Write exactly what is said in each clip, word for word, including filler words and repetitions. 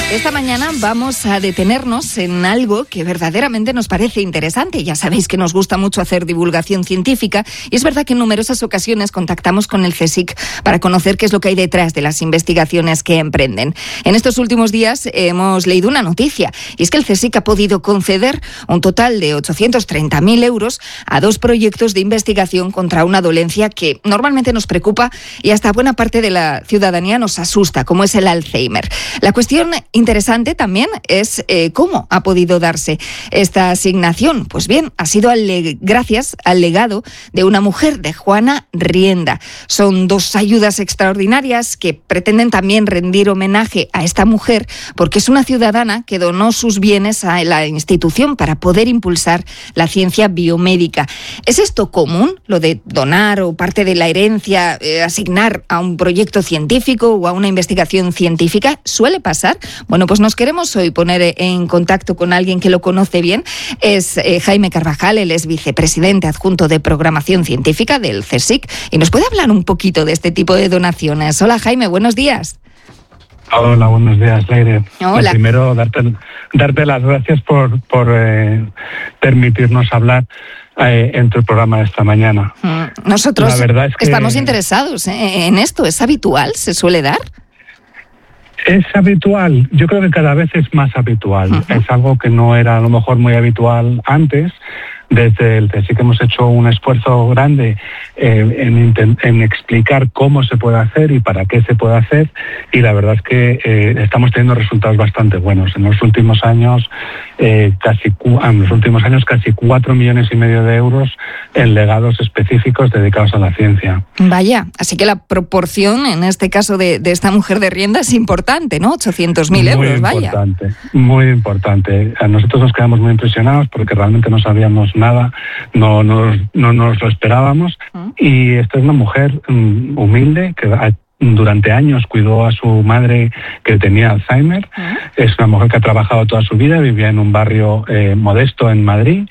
Esta mañana vamos a detenernos en algo que verdaderamente nos parece interesante. Ya sabéis que nos gusta mucho hacer divulgación científica y es verdad que en numerosas ocasiones contactamos con el CSIC para conocer qué es lo que hay detrás de las investigaciones que emprenden. En estos últimos días hemos leído una noticia y es que el CSIC ha podido conceder un total de ochocientos treinta mil euros a dos proyectos de investigación contra una dolencia que normalmente nos preocupa y hasta buena parte de la ciudadanía nos asusta, como es el Alzheimer. La cuestión interesante también es eh, cómo ha podido darse esta asignación. Pues bien, ha sido al le- gracias al legado de una mujer, de Juana Rienda. Son dos ayudas extraordinarias que pretenden también rendir homenaje a esta mujer porque es una ciudadana que donó sus bienes a la institución para poder impulsar la ciencia biomédica. ¿Es esto común, lo de donar o parte de la herencia, eh, asignar a un proyecto científico o a una investigación científica? ¿Suele pasar? Bueno, pues nos queremos hoy poner en contacto con alguien que lo conoce bien. Es eh, Jaime Carvajal, él es vicepresidente adjunto de programación científica del CSIC y nos puede hablar un poquito de este tipo de donaciones. Hola Jaime, buenos días. Hola, buenos días, Leire. Hola. Primero, darte, darte las gracias por, por eh, permitirnos hablar eh, en tu programa de esta mañana. Mm, nosotros La verdad es que estamos interesados eh, en esto. ¿Es habitual? ¿Se suele dar? Es habitual, yo creo que cada vez es más habitual. Uh-huh. Es algo que no era a lo mejor muy habitual antes. Desde el CSIC hemos hecho un esfuerzo grande eh, en, en explicar cómo se puede hacer y para qué se puede hacer, y la verdad es que eh, estamos teniendo resultados bastante buenos. En los últimos años, eh, casi en los últimos años casi cuatro millones y medio de euros en legados específicos dedicados a la ciencia. Vaya, así que la proporción en este caso de, de esta mujer de Rienda es importante, ¿no? ochocientos mil euros, vaya. Muy importante, muy importante. A nosotros nos quedamos muy impresionados porque realmente no sabíamos nada, no, no, no nos lo esperábamos. ¿Mm? Y esta es una mujer um, humilde que ha, durante años cuidó a su madre que tenía Alzheimer. ¿Mm? Es una mujer que ha trabajado toda su vida, vivía en un barrio eh, modesto en Madrid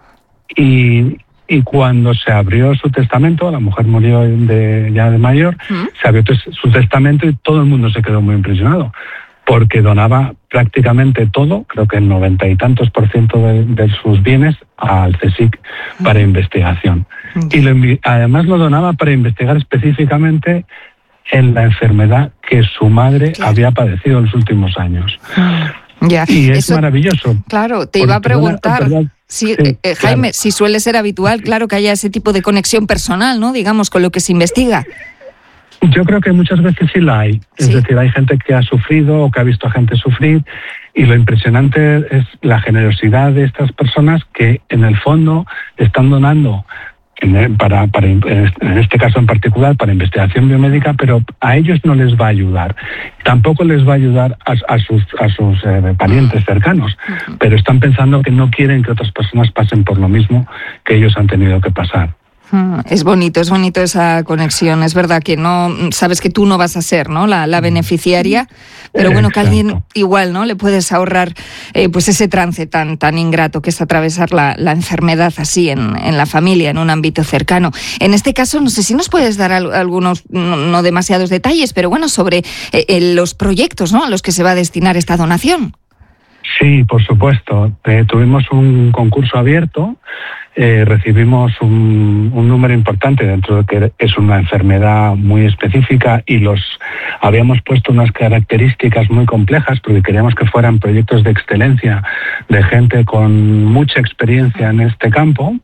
y, y cuando se abrió su testamento, la mujer murió de, ya de mayor, ¿Mm? Se abrió su testamento y todo el mundo se quedó muy impresionado porque donaba prácticamente todo, creo que el noventa y tantos por ciento de, de sus bienes al CSIC para mm. investigación. Mm. Y lo, además lo donaba para investigar específicamente en la enfermedad que su madre claro. había padecido en los últimos años. Mm. Ya. Y es Eso, maravilloso. Claro, te iba a preguntar, perdona, perdona, si, sí, eh, Jaime, claro. si suele ser habitual, claro, que haya ese tipo de conexión personal, ¿no? Digamos, con lo que se investiga. Yo creo que muchas veces sí la hay. Es ¿Sí? decir, hay gente que ha sufrido o que ha visto a gente sufrir y lo impresionante es la generosidad de estas personas que en el fondo están donando para, para en este caso en particular para investigación biomédica, pero a ellos no les va a ayudar. Tampoco les va a ayudar a, a sus, a sus eh, parientes cercanos, uh-huh. pero están pensando que no quieren que otras personas pasen por lo mismo que ellos han tenido que pasar. Es bonito, es bonito esa conexión. Es verdad que no sabes que tú no vas a ser, ¿no? La, la beneficiaria, pero bueno, Exacto. que alguien igual, ¿no? Le puedes ahorrar eh, pues ese trance tan tan ingrato que es atravesar la, la enfermedad así en, en la familia, en un ámbito cercano. En este caso, no sé si nos puedes dar al, algunos, no, no demasiados detalles, pero bueno, sobre eh, los proyectos, ¿no? A los que se va a destinar esta donación. Sí, por supuesto. Eh, tuvimos un concurso abierto. Eh, recibimos un, un número importante dentro de que es una enfermedad muy específica y los habíamos puesto unas características muy complejas porque queríamos que fueran proyectos de excelencia de gente con mucha experiencia en este campo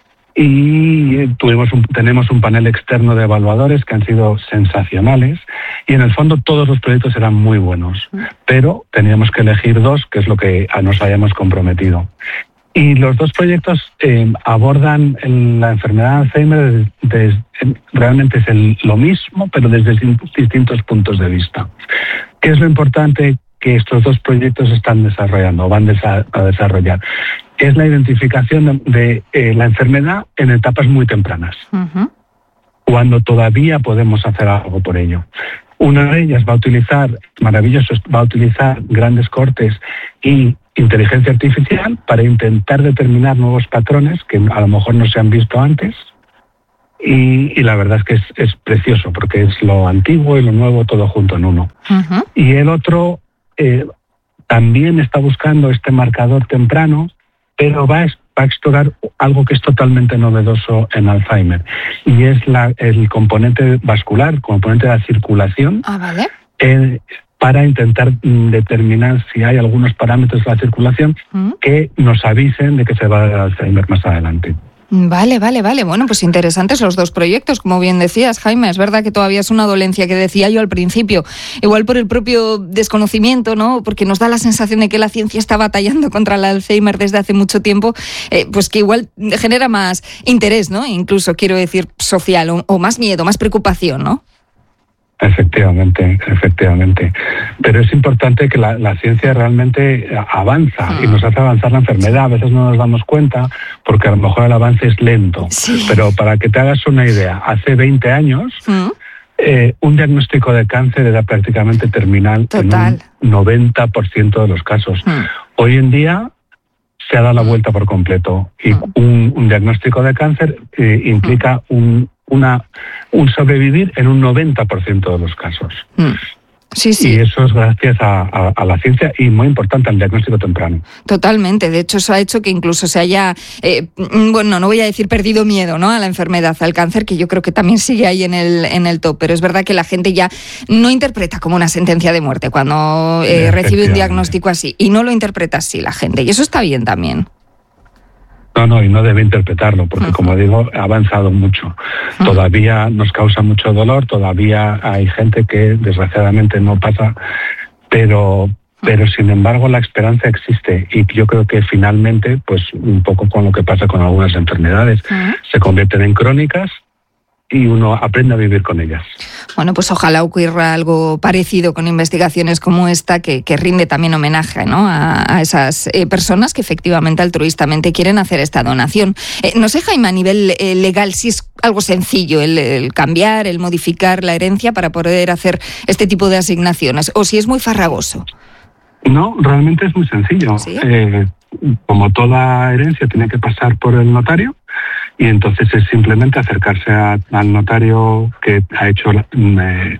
y tuvimos un, tenemos un panel externo de evaluadores que han sido sensacionales y en el fondo todos los proyectos eran muy buenos, pero teníamos que elegir dos, que es lo que nos habíamos comprometido. Y los dos proyectos eh, abordan el, la enfermedad de Alzheimer desde, desde, realmente es el, lo mismo, pero desde distintos puntos de vista. ¿Qué es lo importante que estos dos proyectos están desarrollando o van desa, a desarrollar? Es la identificación de, de eh, la enfermedad en etapas muy tempranas, uh-huh. cuando todavía podemos hacer algo por ello. Una de ellas va a utilizar, maravilloso, va a utilizar grandes cortes y inteligencia artificial para intentar determinar nuevos patrones que a lo mejor no se han visto antes. Y, y la verdad es que es, es precioso porque es lo antiguo y lo nuevo todo junto en uno. Uh-huh. Y el otro eh, también está buscando este marcador temprano, pero va a, va a explorar algo que es totalmente novedoso en Alzheimer, y es la, el componente vascular, componente de la circulación, ah, ¿vale? eh, para intentar determinar si hay algunos parámetros de la circulación ¿Mm? que nos avisen de que se va a dar Alzheimer más adelante. Vale, vale, vale. Bueno, pues interesantes los dos proyectos, como bien decías, Jaime. Es verdad que todavía es una dolencia que decía yo al principio, igual por el propio desconocimiento, ¿no? Porque nos da la sensación de que la ciencia está batallando contra el Alzheimer desde hace mucho tiempo, eh, pues que igual genera más interés, ¿no? Incluso, quiero decir, social, o, o más miedo, más preocupación, ¿no? Efectivamente, efectivamente. Pero es importante que la, la ciencia realmente avanza y nos hace avanzar la enfermedad. A veces no nos damos cuenta porque a lo mejor el avance es lento. Sí. Pero para que te hagas una idea, hace veinte años ¿Mm? eh, un diagnóstico de cáncer era prácticamente terminal Total. en un noventa por ciento de los casos. ¿Mm? Hoy en día se ha dado la vuelta por completo y ¿Mm? un, un diagnóstico de cáncer eh, implica ¿Mm? un Una, un sobrevivir en un noventa por ciento de los casos. Mm. Sí, sí. Y eso es gracias a, a, a la ciencia y muy importante al diagnóstico temprano. Totalmente. De hecho, eso ha hecho que incluso se haya, eh, bueno, no voy a decir perdido miedo, ¿no?, a la enfermedad, al cáncer, que yo creo que también sigue ahí en el en el top. Pero es verdad que la gente ya no interpreta como una sentencia de muerte cuando eh, recibe un diagnóstico así. Y no lo interpreta así la gente. Y eso está bien también. No, no, y no debe interpretarlo, porque uh-huh. como digo, ha avanzado mucho. Uh-huh. Todavía nos causa mucho dolor, todavía hay gente que desgraciadamente no pasa, pero pero sin embargo la esperanza existe, y yo creo que finalmente, pues un poco con lo que pasa con algunas enfermedades, uh-huh. se convierten en crónicas y uno aprende a vivir con ellas. Bueno, pues ojalá ocurra algo parecido con investigaciones como esta, que, que rinde también homenaje, ¿no?, a, a esas eh, personas que efectivamente altruistamente quieren hacer esta donación. Eh, no sé, Jaime, a nivel eh, legal, si es algo sencillo el, el cambiar, el modificar la herencia para poder hacer este tipo de asignaciones, o si es muy farragoso. No, realmente es muy sencillo. ¿Sí? Eh, como toda herencia tiene que pasar por el notario, y entonces es simplemente acercarse a, al notario que ha hecho eh,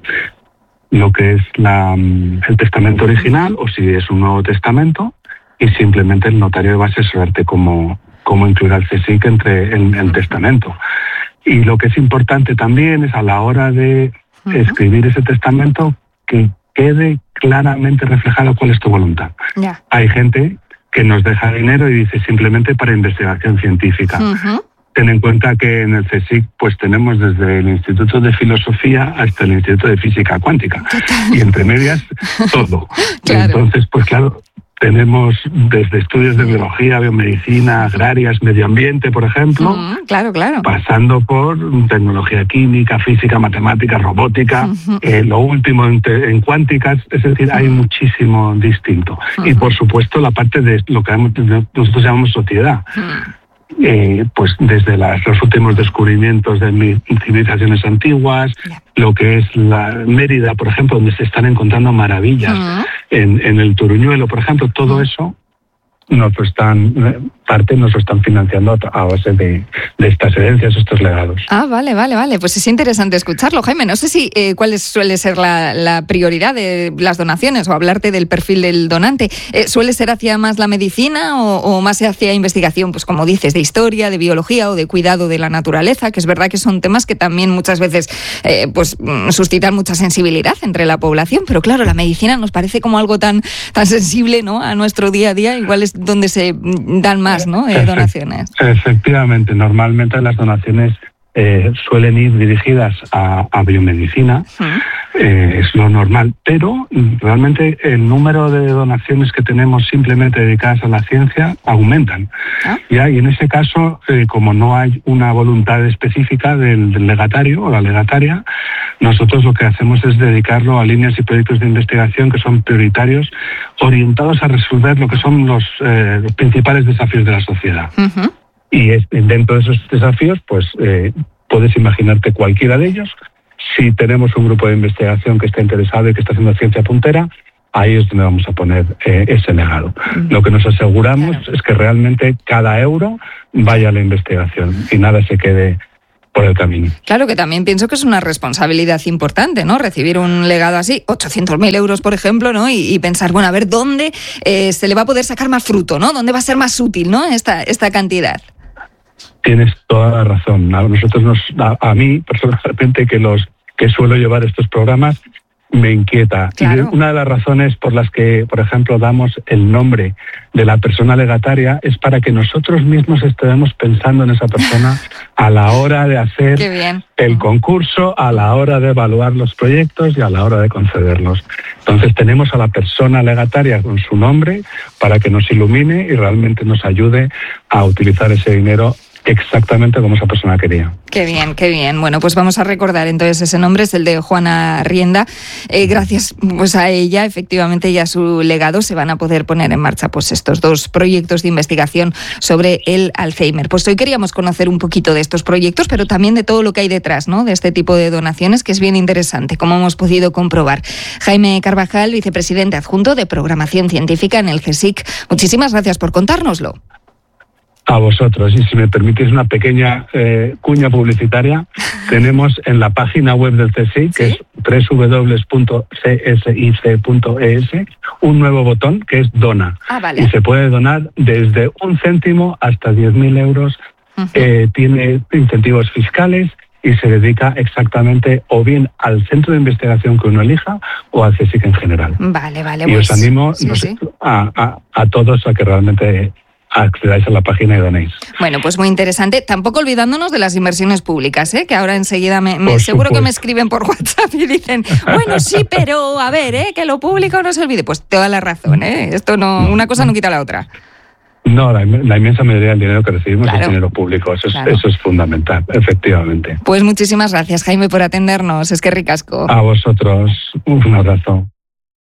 lo que es la, el testamento original, o si es un nuevo testamento, y simplemente el notario va a asesorarte cómo, cómo incluir al CSIC entre el, el testamento. Y lo que es importante también es, a la hora de uh-huh. escribir ese testamento, que quede claramente reflejado cuál es tu voluntad. Yeah. Hay gente que nos deja dinero y dice simplemente para investigación científica. Uh-huh. Ten en cuenta que en el CSIC pues tenemos desde el Instituto de Filosofía hasta el Instituto de Física Cuántica. Total. Y entre medias todo. Claro. Entonces, pues claro, tenemos desde estudios de biología, biomedicina, agrarias, medio ambiente, por ejemplo, uh-huh. claro, claro. pasando por tecnología química, física, matemática, robótica, uh-huh. eh, lo último en, te, en cuánticas, es decir, uh-huh. hay muchísimo distinto. Uh-huh. Y por supuesto la parte de lo que nosotros llamamos sociedad. Uh-huh. Eh, pues desde las, los últimos descubrimientos de civilizaciones antiguas, yeah. lo que es la Mérida, por ejemplo, donde se están encontrando maravillas, uh-huh. en, en el Turuñuelo, por ejemplo, todo uh-huh. eso nos lo están, parte nos lo están financiando a base de, de estas herencias, estos legados. Ah, vale, vale, vale. Pues es interesante escucharlo, Jaime. No sé si eh, cuál es, suele ser la, la prioridad de las donaciones, o hablarte del perfil del donante. Eh, ¿Suele ser hacia más la medicina o, o más hacia investigación, pues como dices, de historia, de biología o de cuidado de la naturaleza? Que es verdad que son temas que también muchas veces eh, pues suscitan mucha sensibilidad entre la población, pero claro, la medicina nos parece como algo tan, tan sensible, ¿no?, a nuestro día a día. Igual es donde se dan más, ¿no?, eh, donaciones. Efectivamente, normalmente las donaciones eh, suelen ir dirigidas a, a biomedicina, uh-huh. eh, es lo normal, pero realmente el número de donaciones que tenemos simplemente dedicadas a la ciencia aumentan. ¿Ah? ¿Ya? Y en ese caso, eh, como no hay una voluntad específica del, del legatario o la legataria, nosotros lo que hacemos es dedicarlo a líneas y proyectos de investigación que son prioritarios, orientados a resolver lo que son los, eh, los principales desafíos de la sociedad. Uh-huh. Y es, dentro de esos desafíos, pues eh, puedes imaginarte cualquiera de ellos. Si tenemos un grupo de investigación que está interesado y que está haciendo ciencia puntera, ahí es donde vamos a poner eh, ese legado. Uh-huh. Lo que nos aseguramos claro. es que realmente cada euro vaya a la investigación y nada se quede por el camino. Claro que también pienso que es una responsabilidad importante, ¿no? Recibir un legado así, ochocientos mil euros, por ejemplo, ¿no? Y, y pensar, bueno, a ver dónde eh, se le va a poder sacar más fruto, ¿no? ¿Dónde va a ser más útil, ¿no? Esta, esta cantidad. Tienes toda la razón. A nosotros, nos, a, a mí, personalmente, que los que suelo llevar estos programas, me inquieta. Claro. Y una de las razones por las que, por ejemplo, damos el nombre de la persona legataria es para que nosotros mismos estemos pensando en esa persona a la hora de hacer el concurso, a la hora de evaluar los proyectos y a la hora de concederlos. Entonces tenemos a la persona legataria con su nombre para que nos ilumine y realmente nos ayude a utilizar ese dinero exactamente como esa persona quería. Qué bien, qué bien. Bueno, pues vamos a recordar entonces ese nombre, es el de Juana Rienda. Eh, gracias pues a ella, efectivamente, y a su legado se van a poder poner en marcha pues estos dos proyectos de investigación sobre el Alzheimer. Pues hoy queríamos conocer un poquito de estos proyectos, pero también de todo lo que hay detrás, ¿no? De este tipo de donaciones, que es bien interesante, como hemos podido comprobar. Jaime Carvajal, vicepresidente adjunto de Programación Científica en el CSIC. Muchísimas gracias por contárnoslo. A vosotros, y si me permitís una pequeña eh, cuña publicitaria, tenemos en la página web del CSIC, que ¿sí? es doble u doble u doble u punto c s i c punto e s, un nuevo botón que es Dona. Ah, vale. Y se puede donar desde un céntimo hasta diez mil euros. Uh-huh. Eh, tiene incentivos fiscales y se dedica exactamente o bien al centro de investigación que uno elija o al CSIC en general. Vale, vale. Y pues, os animo sí, no sé, sí. A, a, a todos a que realmente accedáis a la página y donéis. Bueno, pues muy interesante. Tampoco olvidándonos de las inversiones públicas, ¿eh? Que ahora enseguida me, me seguro que me escriben por WhatsApp y dicen, bueno, sí, pero a ver, ¿eh? Que lo público no se olvide. Pues toda la razón, ¿eh? Esto no, una cosa no quita la otra. No, la, la inmensa mayoría del dinero que recibimos claro. es dinero público. Eso es, claro. eso es fundamental, efectivamente. Pues muchísimas gracias, Jaime, por atendernos. Es que ricasco. A vosotros, un abrazo.